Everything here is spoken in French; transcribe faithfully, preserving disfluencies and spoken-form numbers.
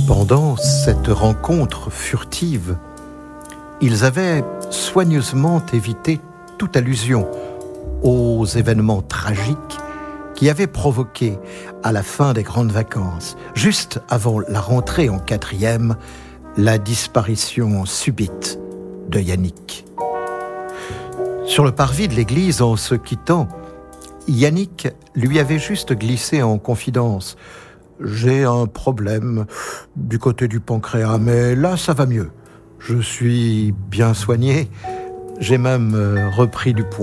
Pendant cette rencontre furtive, ils avaient soigneusement évité toute allusion aux événements tragiques qui avaient provoqué, à la fin des grandes vacances, juste avant la rentrée en quatrième, la disparition subite de Yannick. Sur le parvis de l'église, en se quittant, Yannick lui avait juste glissé en confidence « J'ai un problème du côté du pancréas, mais là, ça va mieux. Je suis bien soigné, j'ai même repris du poids. »